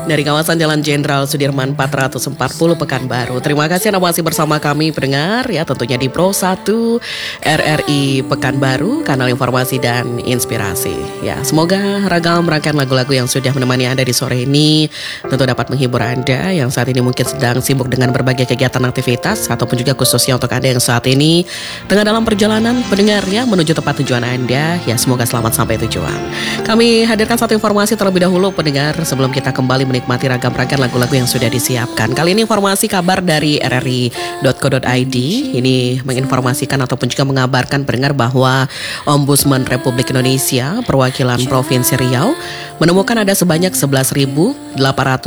dari kawasan Jalan Jenderal Sudirman 440 Pekanbaru. Terima kasih Anda masih bersama kami pendengar ya, tentunya di Pro 1 RRI Pekanbaru, kanal informasi dan inspirasi. Ya, semoga ragam rangkaian lagu-lagu yang sudah menemani Anda di sore ini tentu dapat menghibur Anda yang saat ini mungkin sedang sibuk dengan berbagai kegiatan aktivitas, ataupun juga khususnya untuk Anda yang saat ini tengah dalam perjalanan pendengar ya menuju tempat tujuan Anda. Ya, semoga selamat sampai tujuan. Kami hadirkan satu informasi terlebih dahulu pendengar sebelum kita kembali menikmati ragam rangkaian lagu-lagu yang sudah disiapkan. Kali ini informasi kabar dari rri.co.id. Ini menginformasikan ataupun juga mengabarkan pendengar bahwa Ombudsman Republik Indonesia perwakilan Provinsi Riau menemukan ada sebanyak 11.856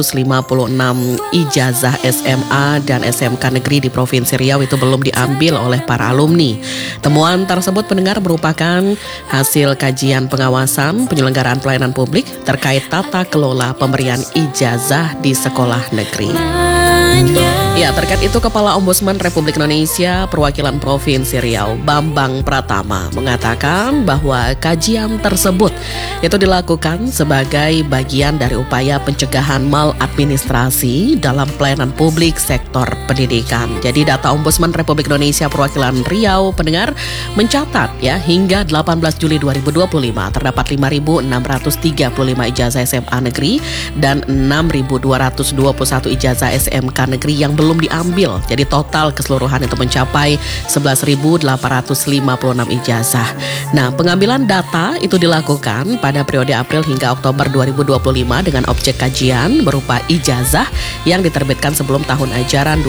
ijazah SMA dan SMK negeri di Provinsi Riau itu belum diambil oleh para alumni. Temuan tersebut pendengar merupakan hasil kajian pengawasan penyelenggaraan pelayanan publik terkait tata kelola pemberian ijazah di sekolah negeri. Ya, terkait itu Kepala Ombudsman Republik Indonesia perwakilan Provinsi Riau, Bambang Pratama, mengatakan bahwa kajian tersebut itu dilakukan sebagai bagian dari upaya pencegahan maladministrasi dalam pelayanan publik sektor pendidikan. Jadi data Ombudsman Republik Indonesia perwakilan Riau pendengar mencatat ya hingga 18 Juli 2025 terdapat 5.635 ijazah SMA negeri dan 6.221 ijazah SMK negeri yang belum diambil. Jadi total keseluruhan itu mencapai 11.856 ijazah. Nah, pengambilan data itu dilakukan pada periode April hingga Oktober 2025 dengan objek kajian berupa ijazah yang diterbitkan sebelum tahun ajaran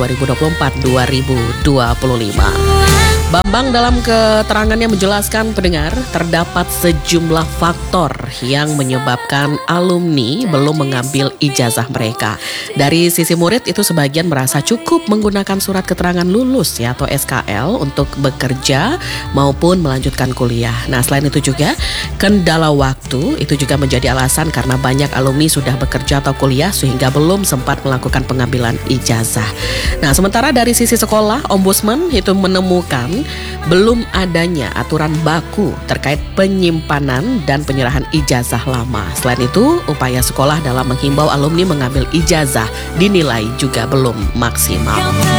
2024-2025. Bambang dalam keterangannya menjelaskan pendengar terdapat sejumlah faktor yang menyebabkan alumni belum mengambil ijazah mereka. Dari sisi murid itu sebagian merasa cukup menggunakan surat keterangan lulus ya atau SKL untuk bekerja maupun melanjutkan kuliah. Nah, selain itu juga kendala waktu itu juga menjadi alasan karena banyak alumni sudah bekerja atau kuliah sehingga belum sempat melakukan pengambilan ijazah. Nah, sementara dari sisi sekolah, Ombudsman itu menemukan belum adanya aturan baku terkait penyimpanan dan penyerahan ijazah lama. Selain itu, upaya sekolah dalam menghimbau alumni mengambil ijazah dinilai juga belum maksimal.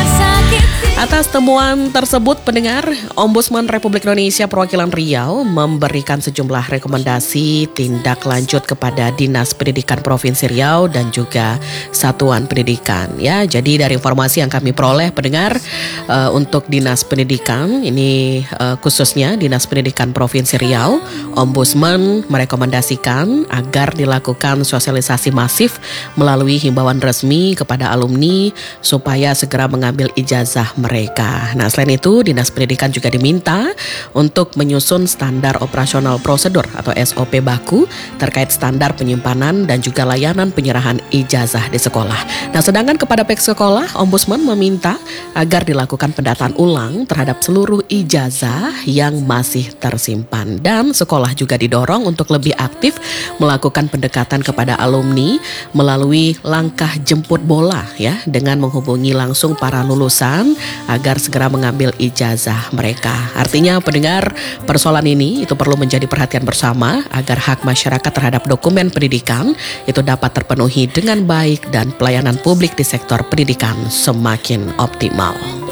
Atas temuan tersebut, pendengar, Ombudsman Republik Indonesia perwakilan Riau memberikan sejumlah rekomendasi tindak lanjut kepada Dinas Pendidikan Provinsi Riau dan juga Satuan Pendidikan. Ya, jadi dari informasi yang kami peroleh, pendengar, untuk Dinas Pendidikan ini khususnya Dinas Pendidikan Provinsi Riau, Ombudsman merekomendasikan agar dilakukan sosialisasi masif melalui himbauan resmi kepada alumni supaya segera mengambil ijazah mereka. Nah, selain itu Dinas Pendidikan juga diminta untuk menyusun standar operasional prosedur atau SOP baku terkait standar penyimpanan dan juga layanan penyerahan ijazah di sekolah. Nah, sedangkan kepada pihak sekolah, Ombudsman meminta agar dilakukan pendataan ulang terhadap seluruh ijazah yang masih tersimpan, dan sekolah juga didorong untuk lebih aktif melakukan pendekatan kepada alumni melalui langkah jemput bola ya, dengan menghubungi langsung para lulusan agar segera mengambil ijazah mereka. Artinya pendengar, persoalan ini itu perlu menjadi perhatian bersama agar hak masyarakat terhadap dokumen pendidikan itu dapat terpenuhi dengan baik dan pelayanan publik di sektor pendidikan semakin optimal.